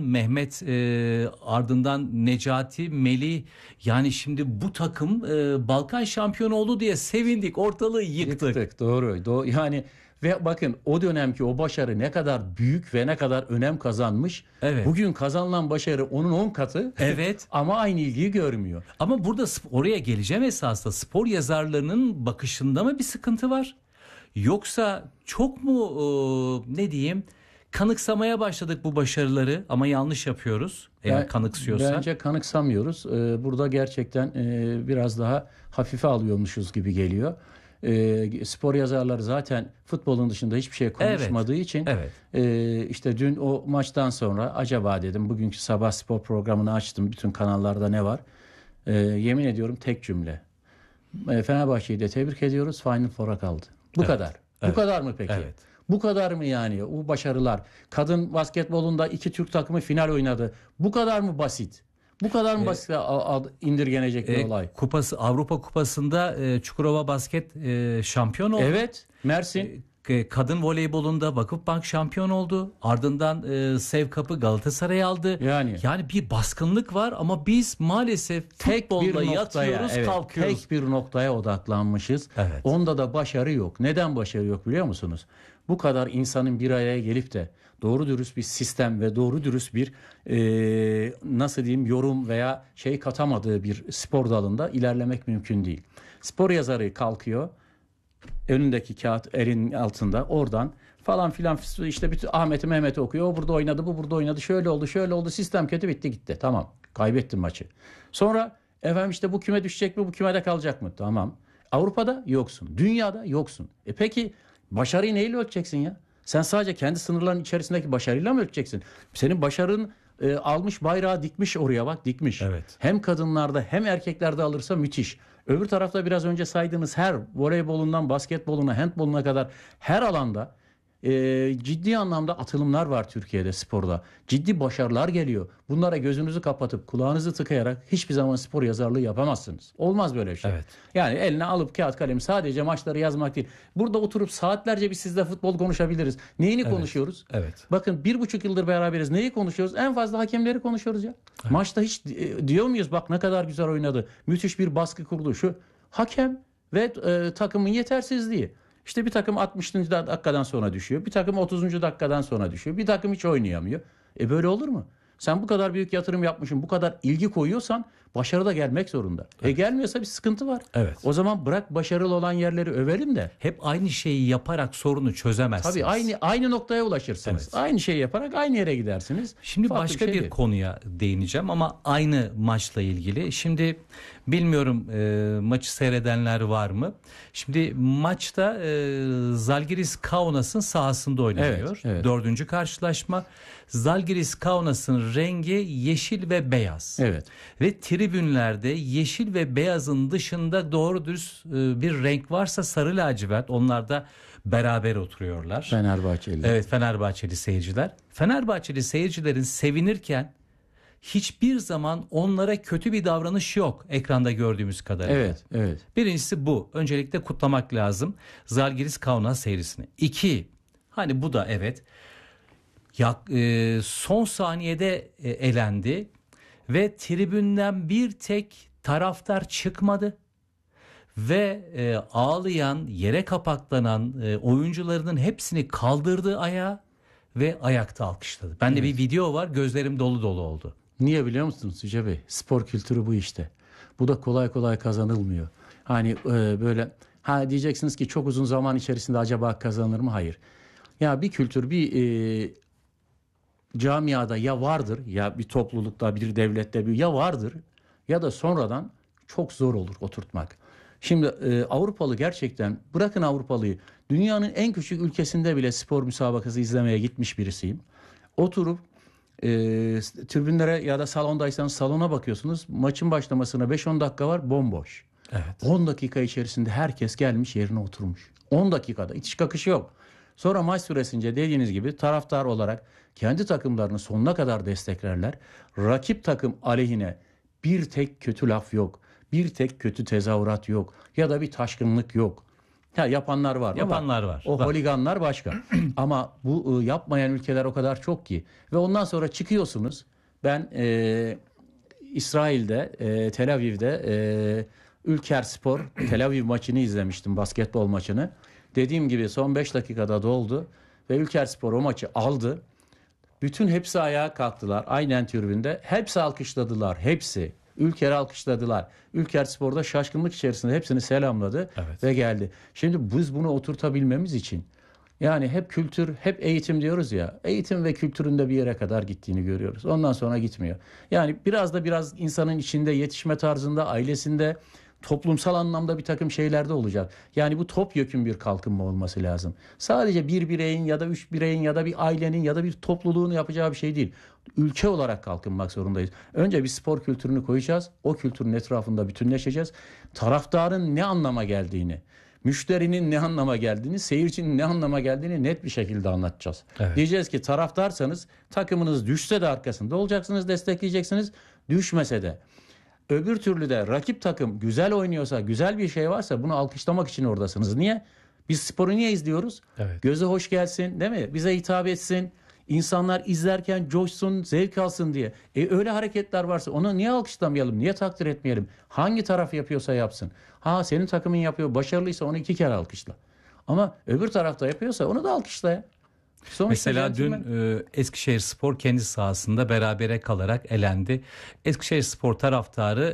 Mehmet, ardından Necati, Melih. Yani şimdi bu takım Balkan şampiyonu oldu diye sevindik, ortalığı yıktık. Doğru. Yani ve bakın o dönemki o başarı ne kadar büyük ve ne kadar önem kazanmış. Evet. Bugün kazanılan başarı onun 10 katı. Evet. Ama aynı ilgiyi görmüyor. Ama burada oraya geleceğim, esasında spor yazarlarının bakışında mı bir sıkıntı var? Yoksa çok mu ne diyeyim, kanıksamaya başladık bu başarıları ama yanlış yapıyoruz eğer kanıksıyorsak? Bence kanıksamıyoruz. Burada gerçekten biraz daha hafife alıyormuşuz gibi geliyor. Spor yazarları zaten futbolun dışında hiçbir şey konuşmadığı için işte dün o maçtan sonra acaba dedim, bugünkü sabah spor programını açtım, bütün kanallarda ne var, yemin ediyorum tek cümle: Fenerbahçe'yi de tebrik ediyoruz, Final Four'a kaldı. Bu kadar. Bu kadar mı peki? Evet. Bu kadar mı yani o başarılar? Kadın basketbolunda 2 Türk takımı final oynadı. Bu kadar mı basit? Bu kadar mı basit indirgenecek bir olay? Avrupa Kupası'nda Çukurova Basket şampiyon oldu. Evet, Mersin. Kadın voleybolunda Vakıfbank şampiyon oldu. Ardından Sev Cup'ı Galatasaray aldı. Yani bir baskınlık var ama biz maalesef futbolla yatıyoruz, kalkıyoruz. Tek bir noktaya odaklanmışız. Evet. Onda da başarı yok. Neden başarı yok biliyor musunuz? Bu kadar insanın bir araya gelip de doğru dürüst bir sistem ve doğru dürüst bir nasıl diyeyim, yorum veya şey katamadığı bir spor dalında ilerlemek mümkün değil. Spor yazarı kalkıyor, önündeki kağıt elinin altında, oradan falan filan işte bütün Ahmet'i Mehmet'i okuyor. O burada oynadı, bu burada oynadı, şöyle oldu, sistem kötü, bitti gitti. Tamam, kaybettin maçı. Sonra efendim işte bu küme düşecek mi, bu kümede kalacak mı? Tamam. Avrupa'da yoksun, dünyada yoksun. Peki başarıyı neyle ölçeceksin ya? Sen sadece kendi sınırların içerisindeki başarıyla mı ölçeceksin? Senin başarın almış bayrağı dikmiş oraya, bak dikmiş. Evet. Hem kadınlarda hem erkeklerde alırsa müthiş. Öbür tarafta biraz önce saydığınız her voleybolundan basketboluna, handboluna kadar her alanda ciddi anlamda atılımlar var Türkiye'de sporda. Ciddi başarılar geliyor. Bunlara gözünüzü kapatıp kulağınızı tıkayarak hiçbir zaman spor yazarlığı yapamazsınız. Olmaz böyle bir şey. Evet. Yani eline alıp kağıt kalem sadece maçları yazmak değil. Burada oturup saatlerce biz sizle futbol konuşabiliriz. Neyini konuşuyoruz? Evet. Bakın 1,5 yıldır beraberiz. Neyi konuşuyoruz? En fazla hakemleri konuşuyoruz ya. Evet. Maçta hiç diyor muyuz bak ne kadar güzel oynadı, müthiş bir baskı kurdu. Şu hakem ve takımın yetersizliği. İşte bir takım 60. dakikadan sonra düşüyor. Bir takım 30. dakikadan sonra düşüyor. Bir takım hiç oynayamıyor. Böyle olur mu? Sen bu kadar büyük yatırım yapmışsın, bu kadar ilgi koyuyorsan başarı da gelmek zorunda. Evet. Gelmiyorsa bir sıkıntı var. Evet. O zaman bırak başarılı olan yerleri övelim de. Hep aynı şeyi yaparak sorunu çözemezsiniz. Tabii aynı noktaya ulaşırsınız. Evet. Aynı şeyi yaparak aynı yere gidersiniz. Şimdi Farklı başka bir değil. konuya değineceğim ama aynı maçla ilgili. Şimdi bilmiyorum maçı seyredenler var mı? Şimdi maçta Zalgiris Kaunas'ın sahasında oynanıyor. Evet. 4. karşılaşma. Zalgiris Kaunas'ın rengi yeşil ve beyaz. Evet. Ve tribünlerde yeşil ve beyazın dışında doğru dürüst bir renk varsa sarı lacivert. Onlar da beraber oturuyorlar. Fenerbahçeli. Evet, Fenerbahçeli seyirciler. Fenerbahçeli seyircilerin sevinirken hiçbir zaman onlara kötü bir davranış yok ekranda gördüğümüz kadarıyla. Evet. Birincisi bu. Öncelikle kutlamak lazım Zalgiris Kaunas seyrisini. 2. Hani bu da evet. Son saniyede elendi ve tribünden bir tek taraftar çıkmadı. Ve ağlayan, yere kapaklanan oyuncularının hepsini kaldırdı ayağa ve ayakta alkışladı. Bende bir video var, gözlerim dolu dolu oldu. Niye biliyor musunuz Yüce Bey? Spor kültürü bu işte. Bu da kolay kolay kazanılmıyor. Hani böyle diyeceksiniz ki çok uzun zaman içerisinde acaba kazanır mı? Hayır. Ya bir kültür bir camiada ya vardır, ya bir toplulukta, bir devlette ya vardır ya da sonradan çok zor olur oturtmak. Şimdi Avrupalı gerçekten, bırakın Avrupalıyı, dünyanın en küçük ülkesinde bile spor müsabakası izlemeye gitmiş birisiyim. Oturup tribünlere ya da salondaysanız salona bakıyorsunuz. Maçın başlamasına 5-10 dakika var, bomboş. Evet. 10 dakika içerisinde herkes gelmiş yerine oturmuş. 10 dakikada itiş kakışı yok. Sonra maç süresince dediğiniz gibi taraftar olarak kendi takımlarını sonuna kadar desteklerler. Rakip takım aleyhine bir tek kötü laf yok. Bir tek kötü tezahürat yok. Ya da bir taşkınlık yok. Yapanlar var. Yapanlar var. O holiganlar başka. Ama bu yapmayan ülkeler o kadar çok ki. Ve ondan sonra çıkıyorsunuz. Ben İsrail'de, Tel Aviv'de Ülker Spor Tel Aviv maçını izlemiştim, basketbol maçını. Dediğim gibi son 5 dakikada doldu ve Ülker Spor o maçı aldı. Bütün hepsi ayağa kalktılar. Aynen tribünde. Hepsi alkışladılar. Hepsi. Ülker'i alkışladılar. Ülker Spor'da şaşkınlık içerisinde hepsini selamladı ve geldi. Şimdi biz bunu oturtabilmemiz için yani hep kültür, hep eğitim diyoruz ya. Eğitim ve kültürün de bir yere kadar gittiğini görüyoruz. Ondan sonra gitmiyor. Yani biraz insanın içinde, yetişme tarzında, ailesinde, toplumsal anlamda bir takım şeyler de olacak. Yani bu topyekün bir kalkınma olması lazım. Sadece bir bireyin ya da 3 bireyin ya da bir ailenin ya da bir topluluğun yapacağı bir şey değil. Ülke olarak kalkınmak zorundayız. Önce bir spor kültürünü koyacağız. O kültürün etrafında bütünleşeceğiz. Taraftarın ne anlama geldiğini, müşterinin ne anlama geldiğini, seyircinin ne anlama geldiğini net bir şekilde anlatacağız. Evet. Diyeceğiz ki taraftarsanız takımınız düşse de arkasında olacaksınız, destekleyeceksiniz. Düşmese de. Öbür türlü de rakip takım güzel oynuyorsa, güzel bir şey varsa bunu alkışlamak için oradasınız. Niye? Biz sporu niye izliyoruz? Evet. Göze hoş gelsin, değil mi? Bize hitap etsin. İnsanlar izlerken coşsun, zevk alsın diye. Öyle hareketler varsa onu niye alkışlamayalım? Niye takdir etmeyelim? Hangi taraf yapıyorsa yapsın. Senin takımın yapıyor, başarılıysa onu 2 kere alkışla. Ama öbür tarafta yapıyorsa onu da alkışla ya. Mesela dün Eskişehirspor kendi sahasında berabere kalarak elendi. Eskişehirspor taraftarı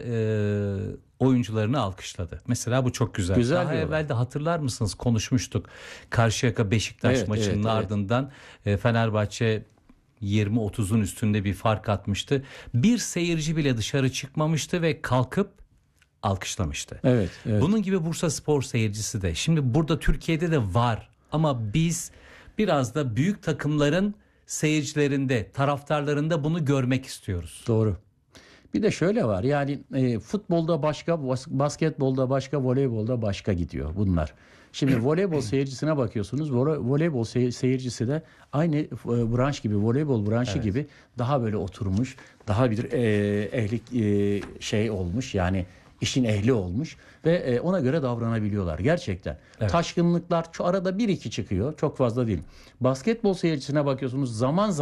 oyuncularını alkışladı. Mesela bu çok güzel. Daha evvel de hatırlar mısınız, konuşmuştuk. Karşıyaka Beşiktaş maçının ardından Fenerbahçe 20-30'un üstünde bir fark atmıştı. Bir seyirci bile dışarı çıkmamıştı ve kalkıp alkışlamıştı. Evet. Bunun gibi Bursaspor seyircisi de. Şimdi burada Türkiye'de de var ama biz biraz da büyük takımların seyircilerinde, taraftarlarında bunu görmek istiyoruz. Doğru. Bir de şöyle var, yani futbolda başka, basketbolda başka, voleybolda başka gidiyor bunlar. Şimdi voleybol seyircisine bakıyorsunuz. Voleybol seyircisi de aynı branş gibi, voleybol branşı gibi daha böyle oturmuş, daha bir ehlik şey olmuş, yani işin ehli olmuş ve ona göre davranabiliyorlar gerçekten. Evet. Taşkınlıklar arada 1-2 çıkıyor, çok fazla değil. Basketbol seyircisine bakıyorsunuz,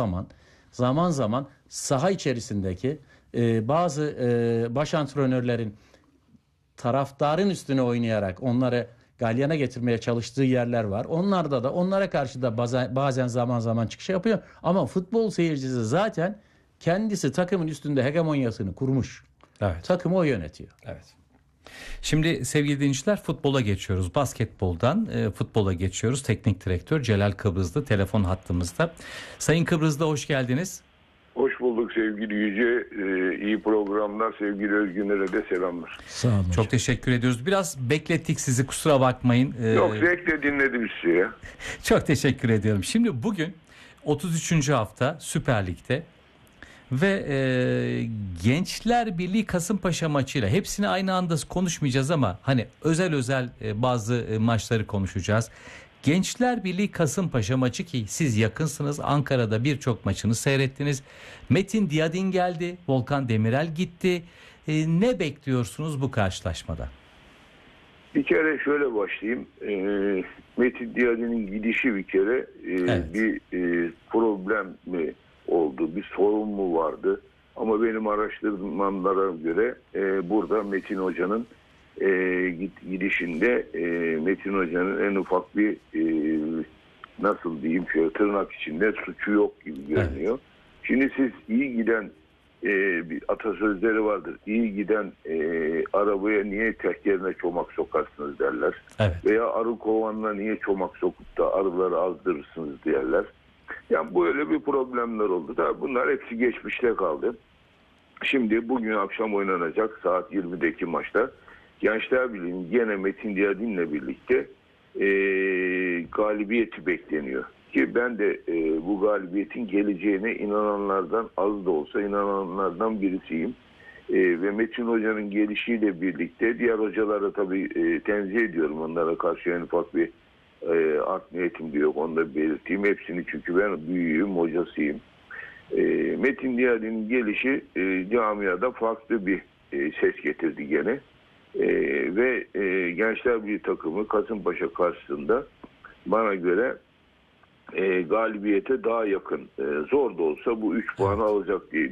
zaman zaman saha içerisindeki bazı baş antrenörlerin taraftarın üstüne oynayarak onları galyana getirmeye çalıştığı yerler var. Onlara karşı da bazen zaman çıkış yapıyor. Ama futbol seyircisi zaten kendisi takımın üstünde hegemonyasını kurmuş. Evet. Takımı o yönetiyor. Evet. Şimdi sevgili dinleyiciler, futbola geçiyoruz. Basketboldan futbola geçiyoruz. Teknik direktör Celal Kıbrızlı telefon hattımızda. Sayın Kıbrızlı, hoş geldiniz. Hoş bulduk sevgili Yüce. İyi programlar. Sevgili Özgünler'e de selamlar. Sağ olun. Çok teşekkür ediyoruz. Biraz beklettik sizi, kusura bakmayın. Yok, zevkle dinledim sizi ya. Çok teşekkür ediyorum. Şimdi bugün 33. hafta Süper Lig'de ve Gençler Birliği Kasımpaşa maçıyla, hepsini aynı anda konuşmayacağız ama hani özel bazı maçları konuşacağız. Gençler Birliği Kasımpaşa maçı, ki siz yakınsınız, Ankara'da birçok maçını seyrettiniz. Metin Diyadin geldi, Volkan Demirel gitti. Ne bekliyorsunuz bu karşılaşmada? Bir kere şöyle başlayayım. Metin Diyadin'in gidişi bir kere bir problem mi oldu, bir sorun mu vardı? Ama benim araştırmalara göre burada Metin Hoca'nın gidişinde Metin Hoca'nın en ufak bir nasıl diyeyim, şöyle tırnak içinde suçu yok gibi görünüyor. Evet. Şimdi siz iyi giden bir atasözleri vardır. İyi giden arabaya niye tekerine çomak sokarsınız derler. Evet. Veya arı kovanına niye çomak sokup da arıları azdırırsınız derler. Yani böyle bir problemler oldu. Tabii bunlar hepsi geçmişte kaldı. Şimdi bugün akşam oynanacak saat 20'deki maçta Gençler Birliği'nin gene Metin Diyadin'le birlikte galibiyeti bekleniyor. Ki ben de bu galibiyetin geleceğine inananlardan, az da olsa inananlardan birisiyim. Ve Metin Hoca'nın gelişiyle birlikte diğer hocalara tabii tenzih ediyorum. Onlara karşı en ufak bir art niyetim de yok. Onu da belirteyim. Hepsini, çünkü ben büyüğüm, hocasıyım. Metin Diyadin'in gelişi camiada farklı bir ses getirdi gene. Ve Gençler Birliği takımı Kasımpaşa karşısında bana göre galibiyete daha yakın. Zor da olsa bu 3 puanı alacak diye